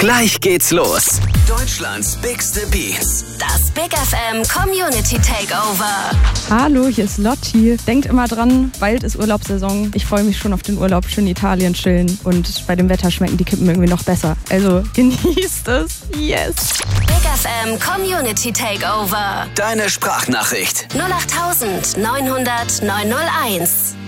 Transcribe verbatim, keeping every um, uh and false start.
Gleich geht's los. Deutschlands bigste Beats. Das Big F M Community Takeover. Hallo, hier ist Lotti. Denkt immer dran, bald ist Urlaubssaison. Ich freue mich schon auf den Urlaub, schön in Italien chillen. Und bei dem Wetter schmecken die Kippen irgendwie noch besser. Also genießt es. Yes. Big F M Community Takeover. Deine Sprachnachricht. null acht neunhundert neunhundert neunhunderteins.